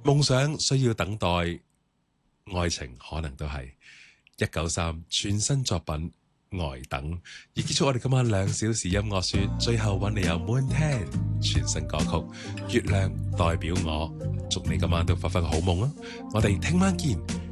夢想需要等待，愛情可能都係。193全新作品呆等，而結束我哋今晚2小時音樂說，最後揾你有 Moon Tan 全新歌曲月亮代表我，祝你今晚都發個好夢啊！我哋聽晚見。